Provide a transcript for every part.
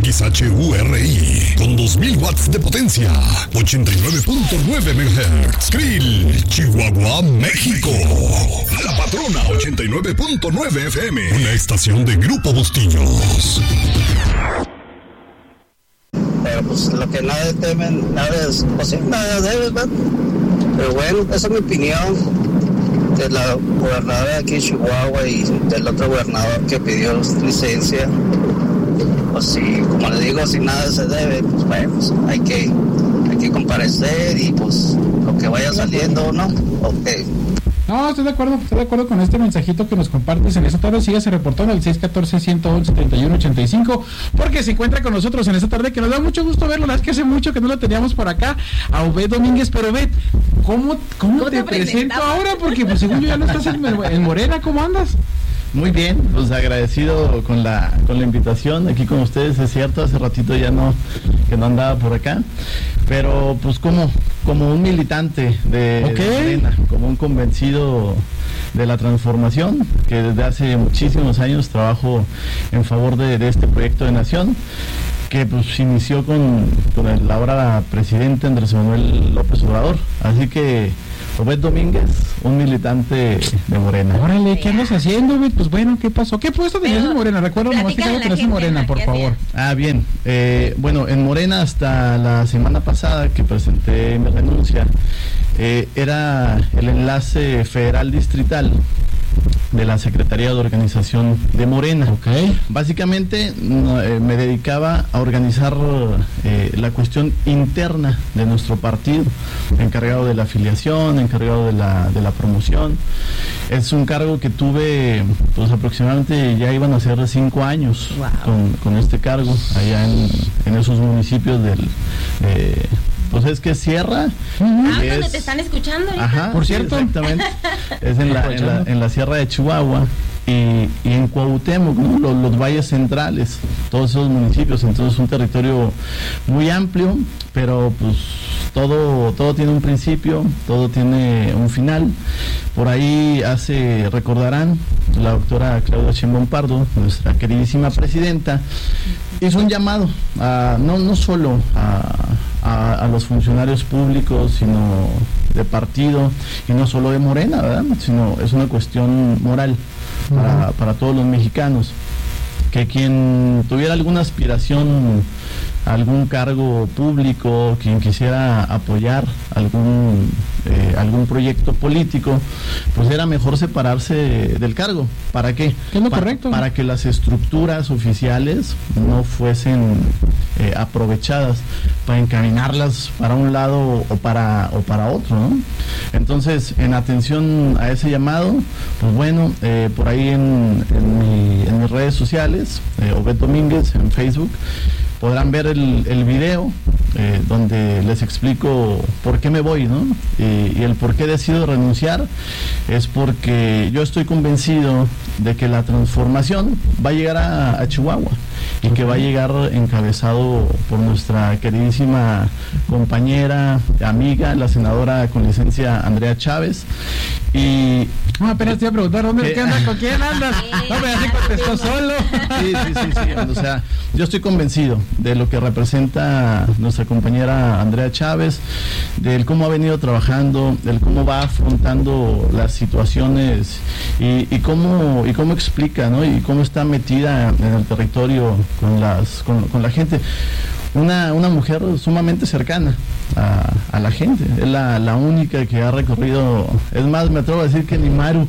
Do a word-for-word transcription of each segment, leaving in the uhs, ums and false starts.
X H U R I, con dos mil watts de potencia, ochenta y nueve punto nueve megahertz. Krill, Chihuahua, México. La Patrona, ochenta y nueve punto nueve F M, una estación de Grupo Bustillos. Pero pues lo que nadie teme, nada es posible, nada debe, ¿verdad? Pero bueno, esa es mi opinión. De la gobernadora de aquí de Chihuahua y del otro gobernador que pidió licencia. Pues si, como le digo, si nada se debe, pues bueno, pues hay que, hay que comparecer y pues lo que vaya saliendo, ¿no? Ok. No, estoy de acuerdo, estoy de acuerdo con este mensajito que nos compartes en esta tarde. Sí, ya se reportó en el seis uno cuatro, uno uno uno, treinta y uno ochenta y cinco, porque se encuentra con nosotros en esta tarde, que nos da mucho gusto verlo. La verdad es que hace mucho que no lo teníamos por acá, a Obed Domínguez. Pero Obed, ¿cómo, cómo, ¿Cómo te, te presento ahora? Porque pues según yo ya no estás en, en Morena, ¿cómo andas? Muy bien, pues agradecido con la con la invitación aquí con ustedes. Es cierto, hace ratito ya no que no andaba por acá, pero pues como como un militante de, okay. de Morena, como un convencido de la transformación, que desde hace muchísimos años trabajo en favor de, de este proyecto de nación, que pues inició con, con el ahora presidente Andrés Manuel López Obrador. Así que Obed Domínguez, un militante de Morena. Órale, ¿qué andas haciendo, Obed? Pues bueno, ¿qué pasó? ¿Qué puesto tenías en Morena? Recuerdo nomás que tenías en Morena, por favor. Ah, bien. Eh, bueno, en Morena hasta la semana pasada que presenté mi renuncia, eh, era el enlace federal distrital de la Secretaría de Organización de Morena. Okay. Básicamente no, eh, me dedicaba a organizar eh, la cuestión interna de nuestro partido, encargado de la afiliación, encargado de la, de la promoción. Es un cargo que tuve, pues aproximadamente ya iban a ser cinco años. Wow. con, con este cargo, allá en, en esos municipios del... Eh, pues es que es Sierra. Ah, es, donde te están escuchando ahorita. Ajá, por cierto. Sí, exactamente. Es en la, en, la, en la Sierra de Chihuahua y, y en Cuauhtémoc, ¿no? los, los valles centrales, todos esos municipios. Entonces un territorio muy amplio, pero pues todo, todo tiene un principio, todo tiene un final. Por ahí hace, recordarán, la doctora Claudia Sheinbaum Pardo, nuestra queridísima presidenta, hizo un llamado a, no, no solo a A, a los funcionarios públicos, sino de partido, y no solo de Morena, ¿verdad? Sino es una cuestión moral para, uh-huh. para todos los mexicanos, que quien tuviera alguna aspiración a algún cargo público, quien quisiera apoyar algún eh, algún proyecto político, pues era mejor separarse del cargo. ¿Para qué? ¿Qué es lo pa- correcto? Para que las estructuras oficiales no fuesen eh, aprovechadas para encaminarlas para un lado o para o para otro, ¿no? Entonces, en atención a ese llamado, pues bueno, eh, por ahí en, en, mi, en mis redes sociales, eh, Obed Domínguez en Facebook, podrán ver el, el video eh, donde les explico por qué me voy, ¿no? Y, y el por qué decido renunciar es porque yo estoy convencido de que la transformación va a llegar a, a Chihuahua y que va a llegar encabezado por nuestra queridísima compañera, amiga, la senadora con licencia Andrea Chávez. Y no, apenas te iba a preguntar, ¿dónde ¿qué andas? ¿Con quién andas? No, pero así contestó solo. Sí, sí, sí, sí. O sea, yo estoy convencido de lo que representa nuestra compañera Andrea Chávez, del cómo ha venido trabajando, del cómo va afrontando las situaciones y, y cómo y cómo explica, ¿no? Y cómo está metida en el territorio con las con, con la gente. Una, una mujer sumamente cercana a, a la gente, es la, la única que ha recorrido, es más, me atrevo a decir que ni Maru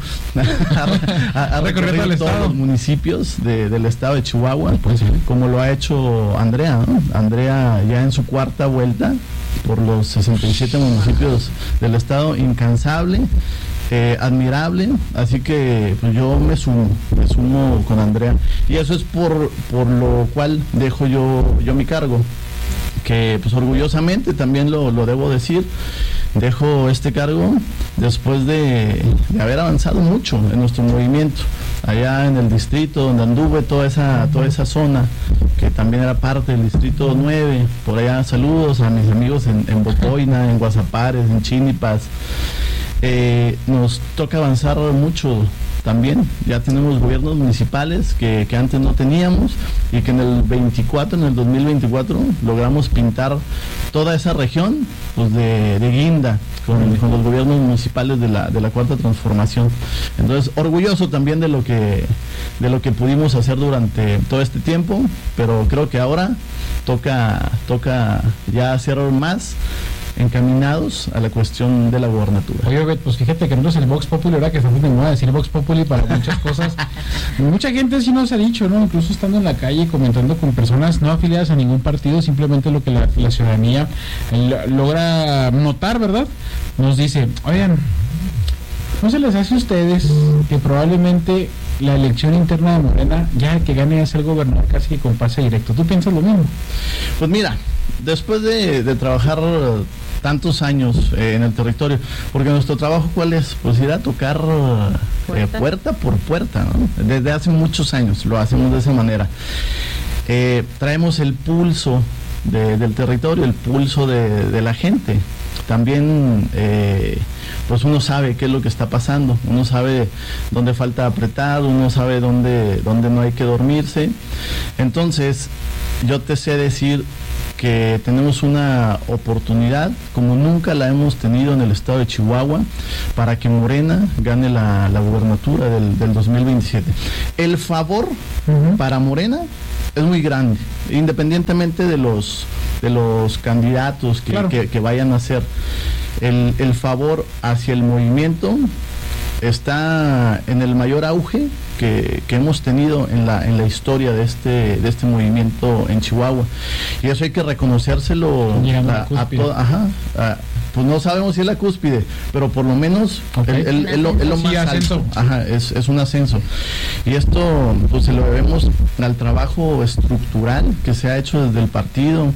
ha, ha, ha recorrido todos estado. los municipios de, del estado de Chihuahua, pues, como lo ha hecho Andrea, ¿no? Andrea ya en su cuarta vuelta por los sesenta y siete municipios del estado, incansable, eh, admirable, así que pues yo me sumo, me sumo con Andrea, y eso es por, por lo cual dejo yo, yo mi cargo, que pues orgullosamente también lo, lo debo decir, dejo este cargo después de, de haber avanzado mucho en nuestro movimiento, allá en el distrito donde anduve, toda esa, toda esa zona, que también era parte del distrito nueve, por allá saludos a mis amigos en, en Bocoina, en Guasapares, en Chinipas. Eh, nos toca avanzar mucho también. Ya tenemos gobiernos municipales que, que antes no teníamos y que en el veinticuatro, en el dos mil veinticuatro, logramos pintar toda esa región pues de, de guinda con, con los gobiernos municipales de la, de la Cuarta Transformación. Entonces, orgulloso también de lo que de lo que pudimos hacer durante todo este tiempo, pero creo que ahora toca toca ya hacer más encaminados a la cuestión de la gobernatura. Oye, pues fíjate que nosotros el Vox Populi, ahora que estamos de moda decir Vox Populi para muchas cosas, mucha gente sí nos ha dicho, ¿no? Incluso estando en la calle comentando con personas no afiliadas a ningún partido, simplemente lo que la, la ciudadanía eh, logra notar, ¿verdad? Nos dice, oigan, ¿no se les hace a ustedes que probablemente la elección interna de Morena, ya que gane a ser gobernador casi que con pase directo? ¿Tú piensas lo mismo? Pues mira, después de, de trabajar tantos años eh, en el territorio, porque nuestro trabajo, ¿cuál es? Pues ir a tocar eh, puerta por puerta, ¿no? Desde hace muchos años lo hacemos de esa manera. Eh, traemos el pulso de, del territorio, el pulso de, de la gente. También eh, pues uno sabe qué es lo que está pasando, uno sabe dónde falta apretar, uno sabe dónde, dónde no hay que dormirse. Entonces yo te sé decir que tenemos una oportunidad como nunca la hemos tenido en el estado de Chihuahua para que Morena gane la, la gubernatura del, del dos mil veintisiete. El favor uh-huh. para Morena es muy grande, independientemente de los de los candidatos que, claro. que, que vayan a hacer. El, el favor hacia el movimiento está en el mayor auge que, que hemos tenido en la en la historia de este de este movimiento en Chihuahua, y eso hay que reconocérselo a, a todo, ajá, a, pues no sabemos si es la cúspide, pero por lo menos okay. el, el, el, el, el lo más sí, alto, ajá, es, es un ascenso, y esto pues se lo debemos al trabajo estructural que se ha hecho desde el partido.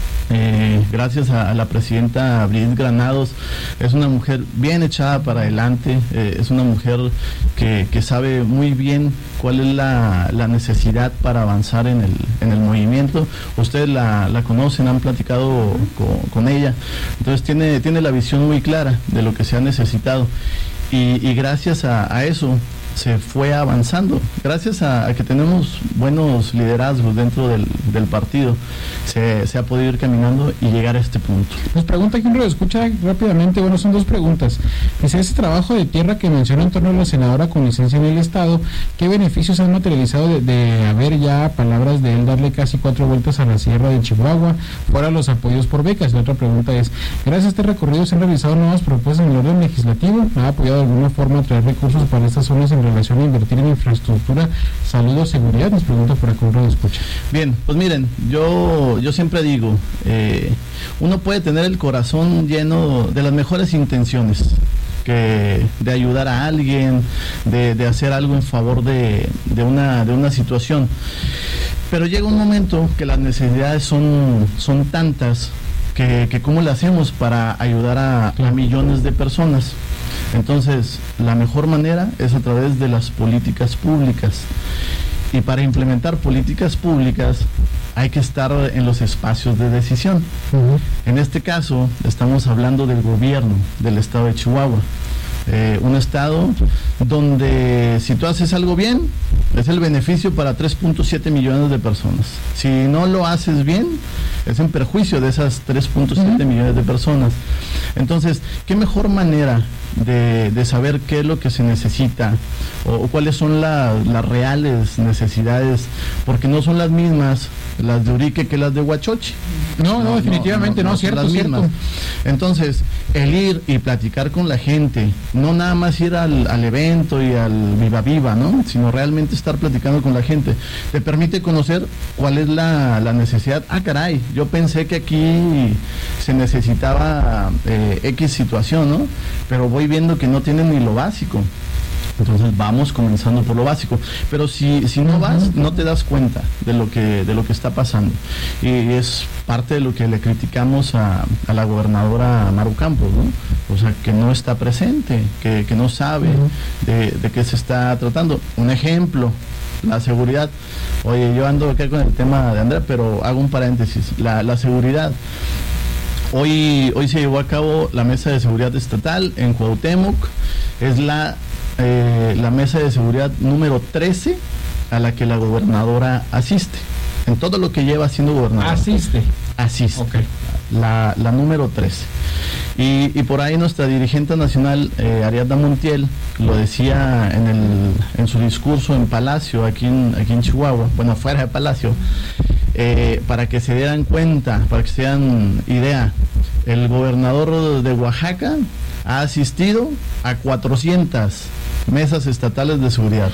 Eh, gracias a, a la presidenta Brigitte Granados, es una mujer bien echada para adelante, eh, es una mujer que, que sabe muy bien cuál es la, la necesidad para avanzar en el, en el movimiento. Ustedes la, la conocen, han platicado con, con ella, entonces tiene, tiene la visión muy clara de lo que se ha necesitado, y, y gracias a, a eso se fue avanzando, gracias a, a que tenemos buenos liderazgos dentro del, del partido, se, se ha podido ir caminando y llegar a este punto. Nos pregunta aquí un radio escucha rápidamente, bueno, son dos preguntas. Dice, ese trabajo de tierra que mencionó en torno a la senadora con licencia en el estado, ¿qué beneficios han materializado de, de haber ya, palabras de él, darle casi cuatro vueltas a la sierra de Chihuahua, fuera los apoyos por becas? La otra pregunta es, gracias a este recorrido se han realizado nuevas propuestas en el orden legislativo, ¿ha apoyado de alguna forma a traer recursos para estas zonas en relación a invertir en infraestructura, salud o seguridad? Nos pregunta por acá un radio escucha. Bien, pues miren, yo, yo siempre digo, eh, uno puede tener el corazón lleno de las mejores intenciones, que de ayudar a alguien, de, de hacer algo en favor de, de, una, de una situación, pero llega un momento que las necesidades son, son tantas que, que cómo le hacemos para ayudar a, a millones de personas. Entonces, la mejor manera es a través de las políticas públicas. Y para implementar políticas públicas hay que estar en los espacios de decisión. Uh-huh. En este caso, estamos hablando del gobierno del estado de Chihuahua. Eh, un estado donde si tú haces algo bien, es el beneficio para tres punto siete millones de personas. Si no lo haces bien, es en perjuicio de esas tres punto siete uh-huh. millones de personas. Entonces, ¿qué mejor manera de, de saber qué es lo que se necesita o, o cuáles son la, las reales necesidades? Porque no son las mismas las de Urique que las de Huachochi. No, no, no definitivamente no, no, no cierto, las mismas. cierto. Entonces, el ir y platicar con la gente, no nada más ir al, al evento y al viva viva, ¿no? Sino realmente estar platicando con la gente, te permite conocer cuál es la, la necesidad. Ah, caray, yo pensé que aquí se necesitaba eh, X situación, ¿no? Pero voy viendo que no tienen ni lo básico. Entonces vamos comenzando por lo básico, pero si, si no vas, no te das cuenta de lo que de lo que está pasando, y es parte de lo que le criticamos a, a la gobernadora Maru Campos, ¿no? O sea, que no está presente, que, que no sabe de, de qué se está tratando. Un ejemplo, la seguridad. Oye, yo ando acá con el tema de Andrea, pero hago un paréntesis. La, la seguridad. Hoy, hoy se llevó a cabo la mesa de seguridad estatal en Cuauhtémoc. Es la eh, la mesa de seguridad número trece a la que la gobernadora asiste. En todo lo que lleva siendo gobernadora. Asiste. Asiste. Okay. La, la número trece. Y, y por ahí nuestra dirigente nacional, eh, Ariadna Montiel, lo decía en, el, en su discurso en Palacio, aquí en, aquí en Chihuahua, bueno, fuera de Palacio, eh, para que se dieran cuenta, para que se den idea, el gobernador de Oaxaca ha asistido a cuatrocientas mesas estatales de seguridad.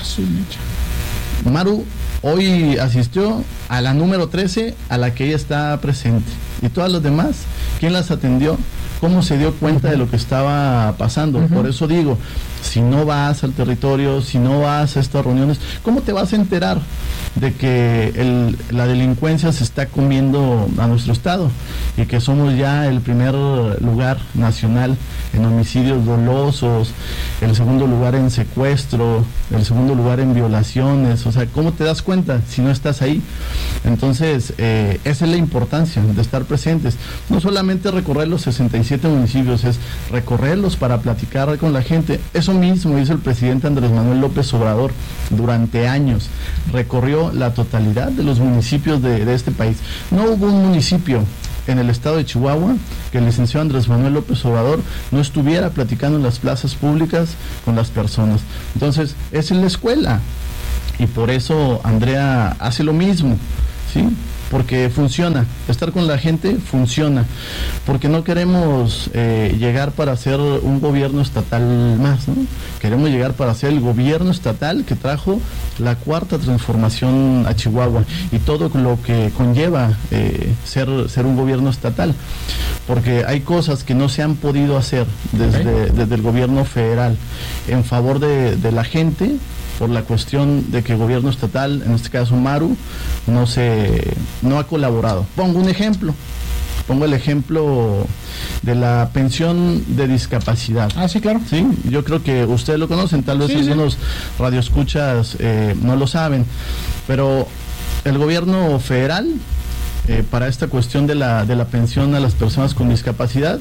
Maru hoy asistió a la número trece, a la que ella está presente. Y todas las demás, ¿quién las atendió? ¿Cómo se dio cuenta uh-huh. de lo que estaba pasando? Uh-huh. Por eso digo, si no vas al territorio, si no vas a estas reuniones, ¿cómo te vas a enterar de que el, la delincuencia se está comiendo a nuestro estado? Y que somos ya el primer lugar nacional en homicidios dolosos, el segundo lugar en secuestro, el segundo lugar en violaciones. O sea, ¿cómo te das cuenta si no estás ahí? Entonces, eh, esa es la importancia de estar presentes. No solamente recorrer los sesenta y siete municipios, es recorrerlos para platicar con la gente. Eso mismo hizo el presidente Andrés Manuel López Obrador durante años. Recorrió la totalidad de los municipios de, de este país. No hubo un municipio en el estado de Chihuahua que el licenciado Andrés Manuel López Obrador no estuviera platicando en las plazas públicas con las personas. Entonces, es en la escuela. Y por eso Andrea hace lo mismo, ¿sí? Porque funciona, estar con la gente funciona, porque no queremos eh, llegar para ser un gobierno estatal más, ¿no? Queremos llegar para ser el gobierno estatal que trajo la cuarta transformación a Chihuahua y todo lo que conlleva eh, ser, ser un gobierno estatal, porque hay cosas que no se han podido hacer desde, okay. desde el gobierno federal en favor de, de la gente, por la cuestión de que el gobierno estatal, en este caso Maru, no se no ha colaborado. Pongo un ejemplo, pongo el ejemplo de la pensión de discapacidad. Ah, sí, claro. Sí, yo creo que ustedes lo conocen, tal vez sí, algunos sí. radioescuchas eh, no lo saben, pero el gobierno federal, eh, para esta cuestión de la, de la pensión a las personas con discapacidad,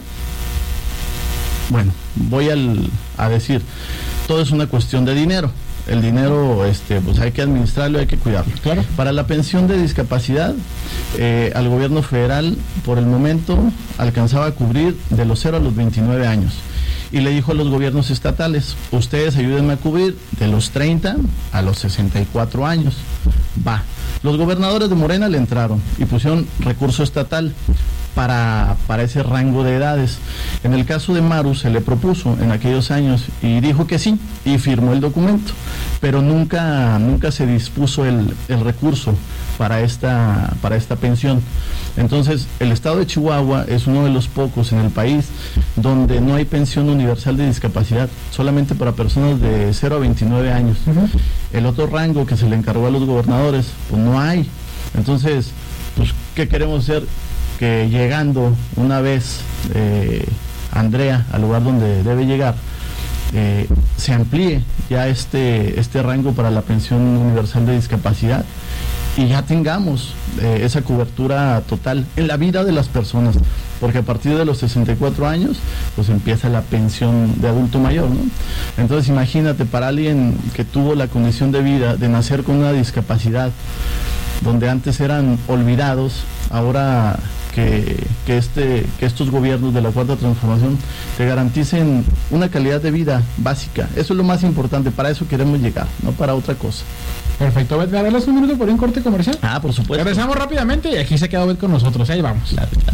bueno, voy al, a decir, todo es una cuestión de dinero. El dinero, este, pues hay que administrarlo, hay que cuidarlo. Claro. Para la pensión de discapacidad, eh, al gobierno federal, por el momento, alcanzaba a cubrir de los cero a los veintinueve años. Y le dijo a los gobiernos estatales, ustedes ayúdenme a cubrir de los treinta a los sesenta y cuatro años. Va. Los gobernadores de Morena le entraron y pusieron recurso estatal para, para ese rango de edades. En el caso de Maru se le propuso en aquellos años y dijo que sí, y firmó el documento, pero nunca, nunca se dispuso el, el recurso para esta, para esta pensión. Entonces, el estado de Chihuahua es uno de los pocos en el país donde no hay pensión universal de discapacidad, solamente para personas de cero a veintinueve años. Uh-huh. El otro rango que se le encargó a los gobernadores, pues no hay. Entonces, pues, ¿qué queremos hacer? Que llegando una vez eh, Andrea al lugar donde debe llegar, eh, se amplíe ya este, este rango para la pensión universal de discapacidad y ya tengamos eh, esa cobertura total en la vida de las personas, porque a partir de los sesenta y cuatro años pues empieza la pensión de adulto mayor, ¿no? Entonces imagínate, para alguien que tuvo la condición de vida de nacer con una discapacidad, donde antes eran olvidados, ahora que, que, este, que estos gobiernos de la Cuarta Transformación te garanticen una calidad de vida básica. Eso es lo más importante, para eso queremos llegar, no para otra cosa. Perfecto, Bet, ¿me das un minuto por un corte comercial? Ah, por supuesto. Regresamos rápidamente y aquí se queda Bet con nosotros, ahí vamos. Claro, claro.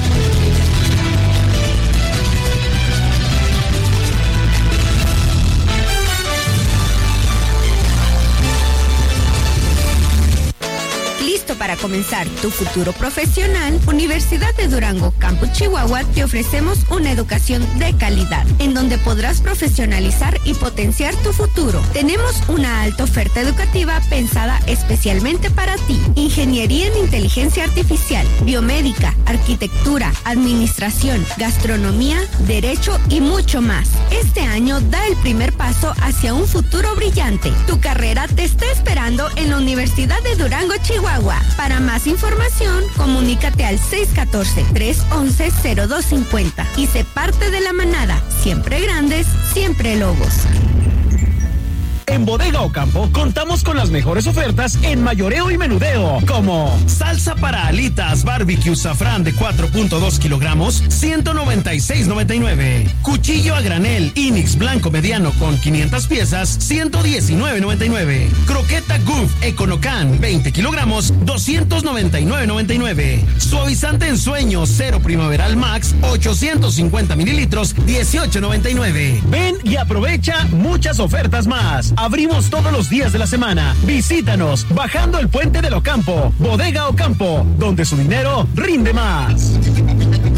Para comenzar tu futuro profesional, Universidad de Durango, Campus Chihuahua, te ofrecemos una educación de calidad, en donde podrás profesionalizar y potenciar tu futuro. Tenemos una alta oferta educativa pensada especialmente para ti. Ingeniería en Inteligencia Artificial, Biomédica, Arquitectura, Administración, Gastronomía, Derecho y mucho más. Este año da el primer paso hacia un futuro brillante. Tu carrera te está esperando en la Universidad de Durango, Chihuahua. Para más información, comunícate al seis uno cuatro, tres once, cero dos cincuenta y sé parte de la manada. Siempre grandes, siempre lobos. En Bodega Ocampo contamos con las mejores ofertas en mayoreo y menudeo, como salsa para alitas barbecue safrán de cuatro punto dos kilogramos, ciento noventa y seis noventa y nueve. Cuchillo a granel Inix blanco mediano con quinientas piezas, ciento diecinueve noventa y nueve. Croqueta Goof Econocan veinte kilogramos, doscientos noventa y nueve noventa y nueve. Suavizante en sueño cero primaveral max, ochocientos cincuenta mililitros, dieciocho noventa y nueve. Ven y aprovecha muchas ofertas más. Abrimos todos los días de la semana. Visítanos bajando el puente del Ocampo. Bodega Ocampo, donde su dinero rinde más.